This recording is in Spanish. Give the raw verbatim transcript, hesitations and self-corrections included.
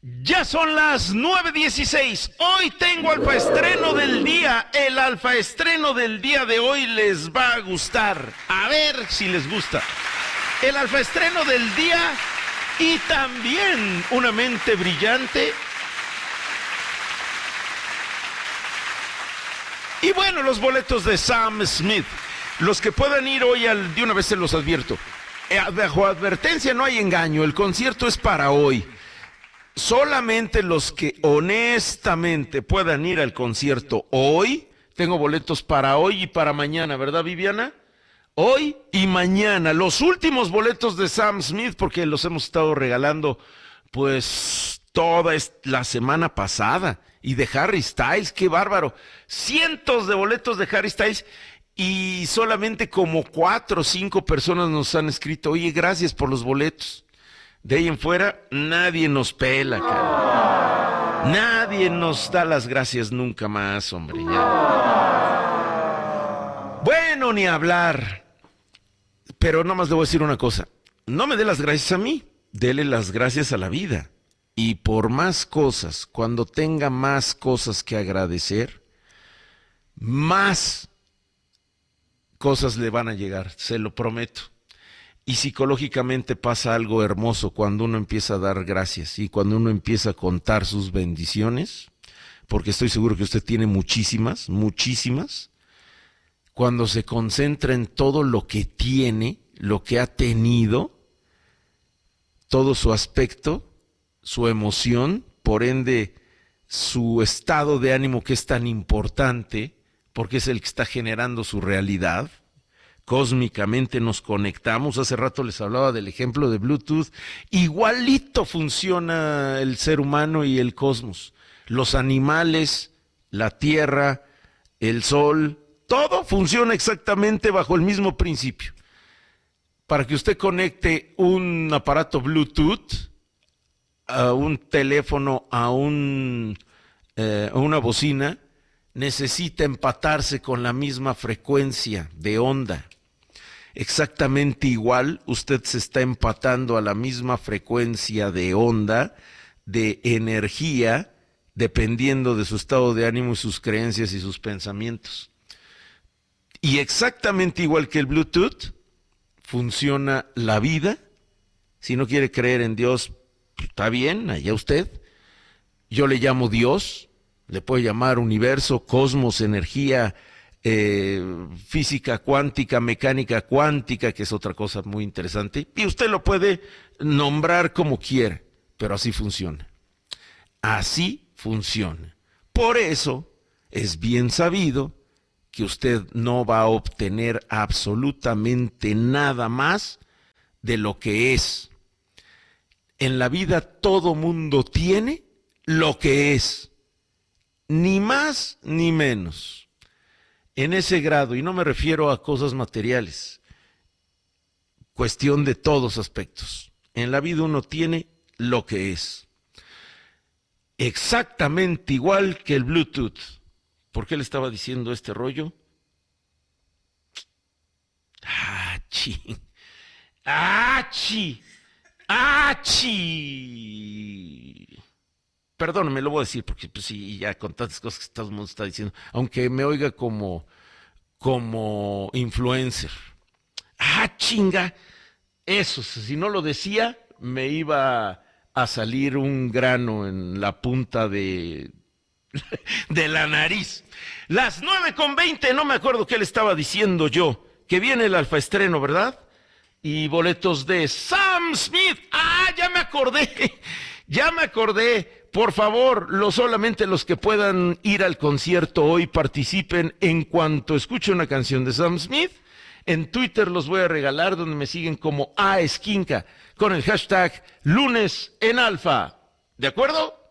Ya son las nueve dieciséis. Hoy tengo alfa estreno del día. El alfa estreno del día de hoy les va a gustar. A ver si les gusta. El alfa estreno del día y también una mente brillante. Y bueno, los boletos de Sam Smith. Los que puedan ir hoy, al, de una vez se los advierto. Eh, bajo advertencia no hay engaño. El concierto es para hoy. Solamente los que honestamente puedan ir al concierto hoy, tengo boletos para hoy y para mañana, ¿verdad, Viviana? Hoy y mañana, los últimos boletos de Sam Smith, porque los hemos estado regalando, pues, toda la semana pasada. Y de Harry Styles, qué bárbaro. Cientos de boletos de Harry Styles y solamente como cuatro o cinco personas nos han escrito, oye, gracias por los boletos. De ahí en fuera, nadie nos pela, cara. Nadie nos da las gracias nunca más, hombre. Ya. Bueno, ni hablar. Pero nomás le voy a decir una cosa. No me dé las gracias a mí, dele las gracias a la vida. Y por más cosas, cuando tenga más cosas que agradecer, más cosas le van a llegar, se lo prometo. Y psicológicamente pasa algo hermoso cuando uno empieza a dar gracias y cuando uno empieza a contar sus bendiciones, porque estoy seguro que usted tiene muchísimas, muchísimas. Cuando se concentra en todo lo que tiene, lo que ha tenido, todo su aspecto, su emoción, por ende su estado de ánimo que es tan importante, porque es el que está generando su realidad. Cósmicamente nos conectamos. Hace rato les hablaba del ejemplo de Bluetooth. Igualito funciona el ser humano y el cosmos. Los animales, la tierra, el sol, todo funciona exactamente bajo el mismo principio. Para que usted conecte un aparato Bluetooth a un teléfono, a, un, eh, a una bocina, necesita empatarse con la misma frecuencia de onda. Exactamente igual, usted se está empatando a la misma frecuencia de onda, de energía, dependiendo de su estado de ánimo y sus creencias y sus pensamientos. Y exactamente igual que el Bluetooth, funciona la vida. Si no quiere creer en Dios, está bien, allá usted. Yo le llamo Dios, le puedo llamar universo, cosmos, energía, eh, física cuántica, mecánica cuántica, que es otra cosa muy interesante. Y usted lo puede nombrar como quiera, pero así funciona. Así funciona. Por eso es bien sabido que usted no va a obtener absolutamente nada más de lo que es. En la vida todo mundo tiene lo que es, ni más ni menos. En ese grado, y no me refiero a cosas materiales, cuestión de todos aspectos. En la vida uno tiene lo que es. Exactamente igual que el Bluetooth. ¿Por qué le estaba diciendo este rollo? ¡Ah, chi! ¡Ah, chi! ¡Achi! Perdóname, lo voy a decir porque pues sí, ya con tantas cosas que todo el mundo está diciendo, aunque me oiga como, como influencer. ¡Ah, chinga! Eso, si no lo decía, me iba a salir un grano en la punta de, de la nariz. Las nueve con veinte, no me acuerdo qué le estaba diciendo yo, que viene el alfa estreno, ¿verdad? Y boletos de Sam Smith. ¡Ah, ya me acordé! Ya me acordé. Por favor, lo, solamente los que puedan ir al concierto hoy participen en cuanto escuche una canción de Sam Smith. En Twitter los voy a regalar, donde me siguen como A Esquinca, con el hashtag Lunes en Alfa. ¿De acuerdo?